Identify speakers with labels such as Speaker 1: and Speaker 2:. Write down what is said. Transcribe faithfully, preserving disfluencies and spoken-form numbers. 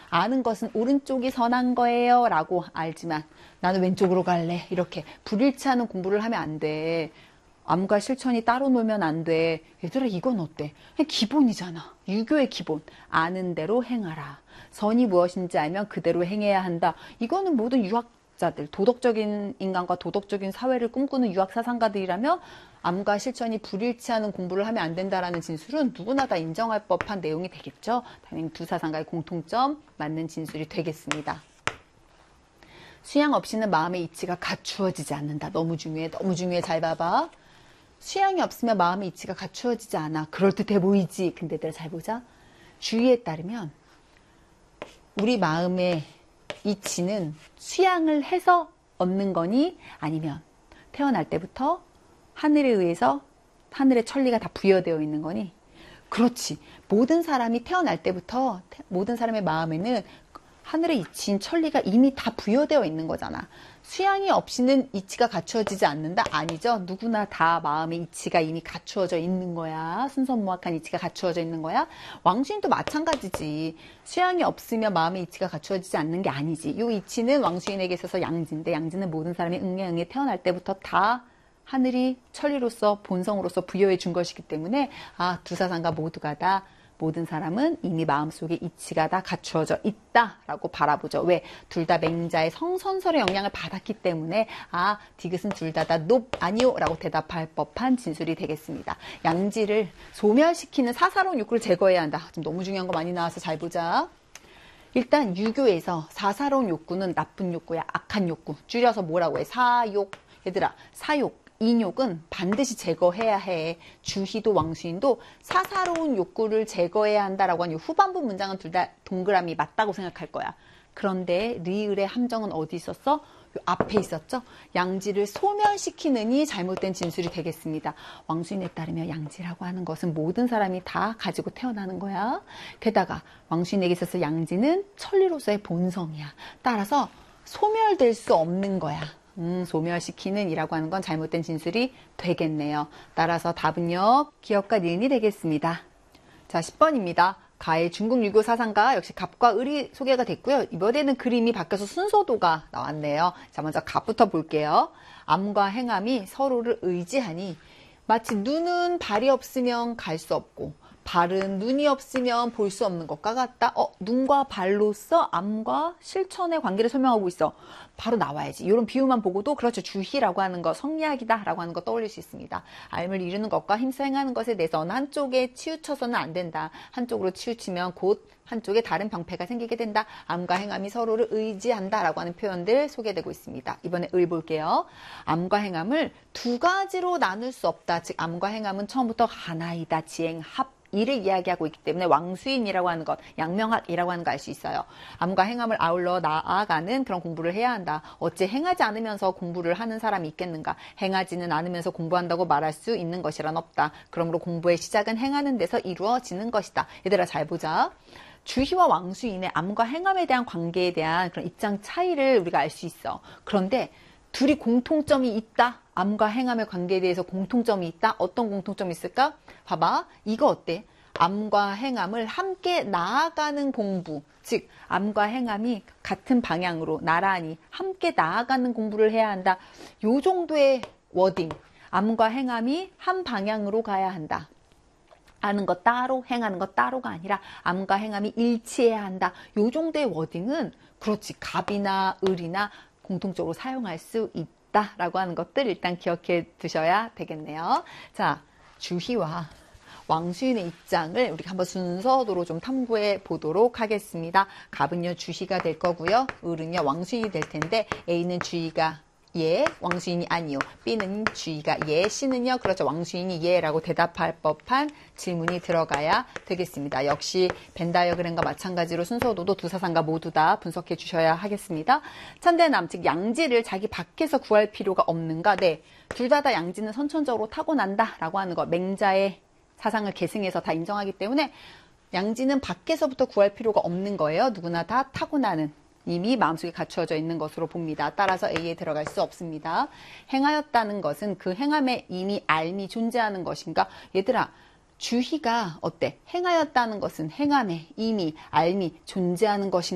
Speaker 1: 아는 것은 오른쪽이 선한 거예요 라고 알지만 나는 왼쪽으로 갈래. 이렇게 불일치하는 공부를 하면 안 돼. 암과 실천이 따로 놀면 안 돼. 얘들아 이건 어때? 그냥 기본이잖아. 유교의 기본. 아는 대로 행하라. 선이 무엇인지 알면 그대로 행해야 한다. 이거는 모든 유학자들, 도덕적인 인간과 도덕적인 사회를 꿈꾸는 유학사상가들이라면 암과 실천이 불일치하는 공부를 하면 안 된다라는 진술은 누구나 다 인정할 법한 내용이 되겠죠. 당연히 두 사상가의 공통점 맞는 진술이 되겠습니다. 수양 없이는 마음의 이치가 갖추어지지 않는다. 너무 중요해. 너무 중요해. 잘 봐봐. 수양이 없으면 마음의 이치가 갖추어지지 않아. 그럴듯해 보이지. 근데 얘들아 잘 보자. 주의에 따르면 우리 마음의 이치는 수양을 해서 얻는 거니 아니면 태어날 때부터 하늘에 의해서 하늘의 천리가 다 부여되어 있는 거니? 그렇지. 모든 사람이 태어날 때부터 모든 사람의 마음에는 하늘의 이치인 천리가 이미 다 부여되어 있는 거잖아. 수양이 없이는 이치가 갖추어지지 않는다? 아니죠. 누구나 다 마음의 이치가 이미 갖추어져 있는 거야. 순선무악한 이치가 갖추어져 있는 거야. 왕수인도 마찬가지지. 수양이 없으면 마음의 이치가 갖추어지지 않는 게 아니지. 이 이치는 왕수인에게 있어서 양지인데 양지는 모든 사람이 응애응애 태어날 때부터 다 하늘이 천리로서 본성으로서 부여해 준 것이기 때문에 아, 두 사상가 모두가 다 모든 사람은 이미 마음속에 이치가 다 갖추어져 있다라고 바라보죠. 왜? 둘 다 맹자의 성선설의 영향을 받았기 때문에 아, 디귿은 둘 다 다 높 아니요 라고 대답할 법한 진술이 되겠습니다. 양지를 소멸시키는 사사로운 욕구를 제거해야 한다. 지금 너무 중요한 거 많이 나와서 잘 보자. 일단 유교에서 사사로운 욕구는 나쁜 욕구야. 악한 욕구. 줄여서 뭐라고 해? 사욕. 얘들아 사욕. 인욕은 반드시 제거해야 해. 주희도 왕수인도 사사로운 욕구를 제거해야 한다라고 하는 후반부 문장은 둘 다 동그라미 맞다고 생각할 거야. 그런데 리을의 함정은 어디 있었어? 요 앞에 있었죠? 양지를 소멸시키느니 잘못된 진술이 되겠습니다. 왕수인에 따르면 양지라고 하는 것은 모든 사람이 다 가지고 태어나는 거야. 게다가 왕수인에게 있어서 양지는 천리로서의 본성이야. 따라서 소멸될 수 없는 거야. 음, 소멸시키는 이라고 하는 건 잘못된 진술이 되겠네요. 따라서 답은요, 기역과 니은이 되겠습니다. 자, 십 번입니다. 가의 중국 유교 사상가 역시 갑과 을이 소개가 됐고요. 이번에는 그림이 바뀌어서 순서도가 나왔네요. 자, 먼저 갑부터 볼게요. 암과 행암이 서로를 의지하니 마치 눈은 발이 없으면 갈 수 없고 발은 눈이 없으면 볼 수 없는 것과 같다. 어, 눈과 발로서 암과 실천의 관계를 설명하고 있어. 바로 나와야지. 이런 비유만 보고도 그렇죠. 주희라고 하는 거, 성리학이다 라고 하는 거 떠올릴 수 있습니다. 암을 이루는 것과 힘써 행하는 것에 대해서 어느 한쪽에 치우쳐서는 안 된다. 한쪽으로 치우치면 곧 한쪽에 다른 병폐가 생기게 된다. 암과 행암이 서로를 의지한다 라고 하는 표현들 소개되고 있습니다. 이번에 을 볼게요. 암과 행암을 두 가지로 나눌 수 없다. 즉 암과 행암은 처음부터 하나이다. 지행합. 이를 이야기하고 있기 때문에 왕수인이라고 하는 것, 양명학이라고 하는 거 알 수 있어요. 암과 행암을 아울러 나아가는 그런 공부를 해야 한다. 어째 행하지 않으면서 공부를 하는 사람이 있겠는가? 행하지는 않으면서 공부한다고 말할 수 있는 것이란 없다. 그러므로 공부의 시작은 행하는 데서 이루어지는 것이다. 얘들아 잘 보자. 주희와 왕수인의 암과 행암에 대한 관계에 대한 그런 입장 차이를 우리가 알 수 있어. 그런데 둘이 공통점이 있다. 암과 행암의 관계에 대해서 공통점이 있다. 어떤 공통점이 있을까? 봐봐. 이거 어때? 암과 행암을 함께 나아가는 공부. 즉 암과 행암이 같은 방향으로 나란히 함께 나아가는 공부를 해야 한다. 요 정도의 워딩. 암과 행암이 한 방향으로 가야 한다. 아는 것 따로, 행하는 것 따로가 아니라 암과 행암이 일치해야 한다. 요 정도의 워딩은 그렇지. 갑이나 을이나 공통적으로 사용할 수 있다라고 하는 것들 일단 기억해 두셔야 되겠네요. 자, 주희와 왕수인의 입장을 우리가 한번 순서도로 좀 탐구해 보도록 하겠습니다. 갑은요 주희가 될 거고요. 을은요 왕수인이 될 텐데 A는 주희가 예, 왕수인이 아니요. B는 주희가 예, C는요, 그렇죠. 왕수인이 예라고 대답할 법한 질문이 들어가야 되겠습니다. 역시 벤 다이어그램과 마찬가지로 순서도도 두 사상가 모두 다 분석해 주셔야 하겠습니다. 천대남, 즉 양지를 자기 밖에서 구할 필요가 없는가? 네, 둘 다 다 양지는 선천적으로 타고난다 라고 하는 거 맹자의 사상을 계승해서 다 인정하기 때문에 양지는 밖에서부터 구할 필요가 없는 거예요. 누구나 다 타고나는. 이미 마음속에 갖추어져 있는 것으로 봅니다. 따라서 A에 들어갈 수 없습니다. 행하였다는 것은 그 행함에 이미 알미 존재하는 것인가? 얘들아, 주희가 어때? 행하였다는 것은 행함에 이미 알미 존재하는 것인가?